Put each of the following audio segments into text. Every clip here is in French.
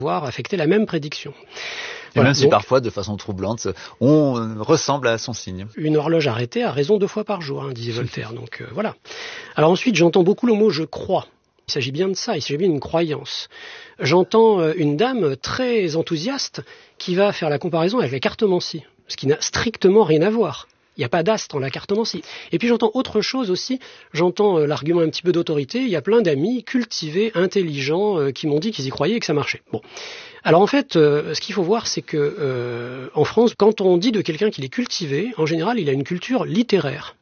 pouvoir affecter la même prédiction. Et voilà, même si donc, parfois, de façon troublante, on ressemble à son signe. Une horloge arrêtée a raison 2 fois par jour, disait Voltaire. Donc voilà. Alors ensuite, j'entends beaucoup le mot « je crois ». Il s'agit bien de ça, il s'agit bien d'une croyance. J'entends une dame très enthousiaste qui va faire la comparaison avec la cartomancie, ce qui n'a strictement rien à voir. Il n'y a pas d'astre dans la cartomancie. Et puis j'entends autre chose aussi, j'entends l'argument un petit peu d'autorité, il y a plein d'amis cultivés, intelligents, qui m'ont dit qu'ils y croyaient et que ça marchait. Bon. Alors en fait, ce qu'il faut voir, c'est que en France, quand on dit de quelqu'un qu'il est cultivé, en général, il a une culture littéraire.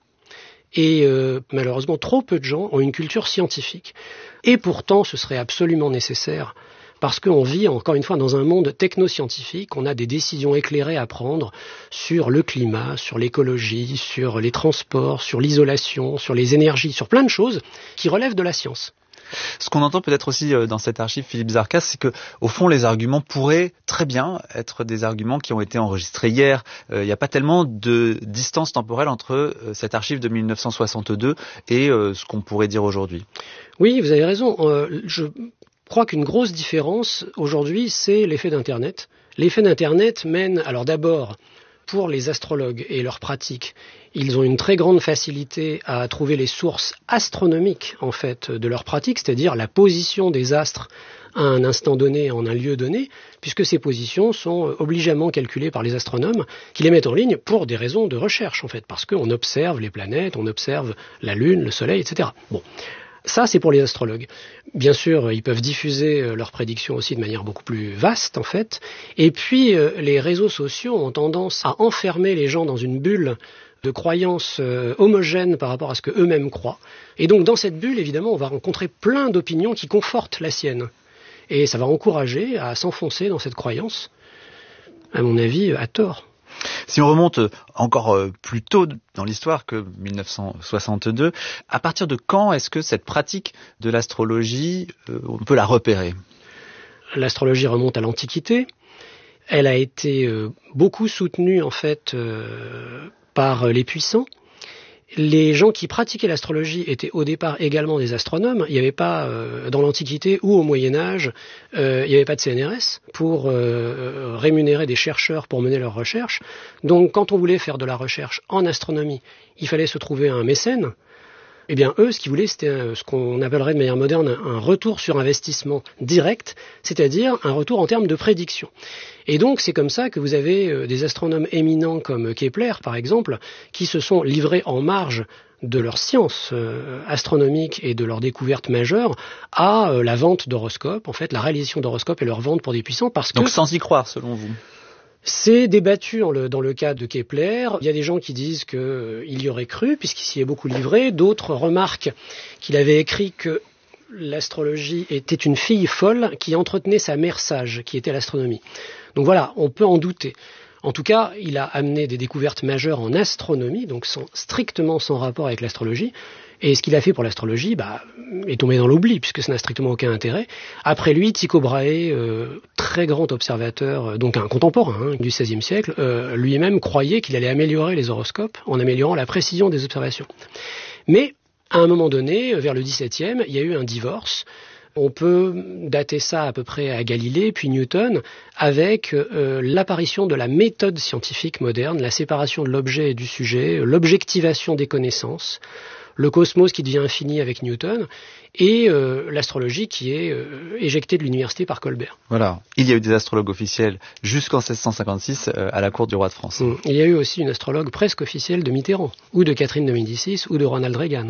Et malheureusement, trop peu de gens ont une culture scientifique. Et pourtant, ce serait absolument nécessaire, parce qu'on vit, encore une fois, dans un monde technoscientifique, on a des décisions éclairées à prendre sur le climat, sur l'écologie, sur les transports, sur l'isolation, sur les énergies, sur plein de choses qui relèvent de la science. Ce qu'on entend peut-être aussi dans cette archive, Philippe Zarkas, c'est que, au fond, les arguments pourraient très bien être des arguments qui ont été enregistrés hier. Il n'y a pas tellement de distance temporelle entre cette archive de 1962 et ce qu'on pourrait dire aujourd'hui. Oui, vous avez raison. Je crois qu'une grosse différence aujourd'hui, c'est l'effet d'Internet. L'effet d'Internet mène, alors d'abord, pour les astrologues et leurs pratiques, ils ont une très grande facilité à trouver les sources astronomiques, en fait, de leurs pratiques, c'est-à-dire la position des astres à un instant donné, en un lieu donné, puisque ces positions sont obligeamment calculées par les astronomes, qui les mettent en ligne pour des raisons de recherche, en fait, parce qu'on observe les planètes, on observe la Lune, le Soleil, etc. Bon. Ça, c'est pour les astrologues. Bien sûr, ils peuvent diffuser leurs prédictions aussi de manière beaucoup plus vaste, en fait. Et puis, les réseaux sociaux ont tendance à enfermer les gens dans une bulle de croyances homogènes par rapport à ce qu'eux-mêmes croient. Et donc, dans cette bulle, évidemment, on va rencontrer plein d'opinions qui confortent la sienne. Et ça va encourager à s'enfoncer dans cette croyance, à mon avis, à tort. Si on remonte encore plus tôt dans l'histoire que 1962, à partir de quand est-ce que cette pratique de l'astrologie, on peut la repérer ? L'astrologie remonte à l'Antiquité. Elle a été beaucoup soutenue en fait par les puissants. Les gens qui pratiquaient l'astrologie étaient au départ également des astronomes. Il n'y avait pas, dans l'Antiquité ou au Moyen-Âge, il n'y avait pas de CNRS pour rémunérer des chercheurs pour mener leurs recherches. Donc quand on voulait faire de la recherche en astronomie, il fallait se trouver un mécène. Eh bien, eux, ce qu'ils voulaient, c'était ce qu'on appellerait de manière moderne un retour sur investissement direct, c'est-à-dire un retour en termes de prédiction. Et donc, c'est comme ça que vous avez des astronomes éminents comme Kepler, par exemple, qui se sont livrés en marge de leur science astronomique et de leurs découvertes majeures à la vente d'horoscopes, en fait, la réalisation d'horoscopes et leur vente pour des puissants, parce que... Donc, sans y croire, selon vous ? C'est débattu dans le cas de Kepler. Il y a des gens qui disent qu'il y aurait cru, puisqu'il s'y est beaucoup livré. D'autres remarquent qu'il avait écrit que l'astrologie était une fille folle qui entretenait sa mère sage, qui était l'astronomie. Donc voilà, on peut en douter. En tout cas, il a amené des découvertes majeures en astronomie, donc strictement sans rapport avec l'astrologie. Et ce qu'il a fait pour l'astrologie est tombé dans l'oubli, puisque ça n'a strictement aucun intérêt. Après lui, Tycho Brahe, très grand observateur, donc un contemporain du XVIe siècle, lui-même croyait qu'il allait améliorer les horoscopes en améliorant la précision des observations. Mais, à un moment donné, vers le XVIIe, il y a eu un divorce. On peut dater ça à peu près à Galilée, puis Newton, avec l'apparition de la méthode scientifique moderne, la séparation de l'objet et du sujet, l'objectivation des connaissances, le cosmos qui devient infini avec Newton, et l'astrologie qui est éjectée de l'université par Colbert. Voilà, il y a eu des astrologues officiels jusqu'en 1656 à la cour du roi de France. Il y a eu aussi une astrologue presque officielle de Mitterrand, ou de Catherine de Médicis, ou de Ronald Reagan.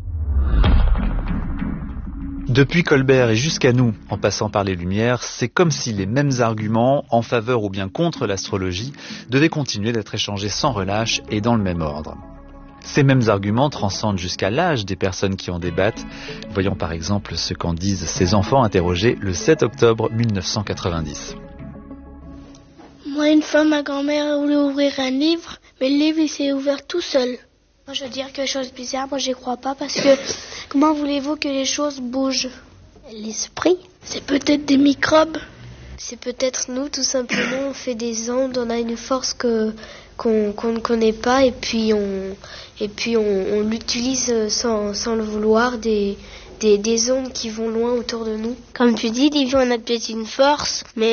Depuis Colbert et jusqu'à nous, en passant par les Lumières, c'est comme si les mêmes arguments, en faveur ou bien contre l'astrologie, devaient continuer d'être échangés sans relâche et dans le même ordre. Ces mêmes arguments transcendent jusqu'à l'âge des personnes qui en débattent. Voyons par exemple ce qu'en disent ces enfants interrogés le 7 octobre 1990. Moi, une fois, ma grand-mère voulait ouvrir un livre, mais le livre, il s'est ouvert tout seul. Moi, je veux dire quelque chose de bizarre, moi, j'y crois pas, parce que comment voulez-vous que les choses bougent ? L'esprit ? C'est peut-être des microbes. C'est peut-être nous, tout simplement, on fait des ondes, on a une force qu'on ne connaît pas, et puis on l'utilise sans le vouloir, des ondes qui vont loin autour de nous. Comme tu dis, Livio, on a peut-être une force, mais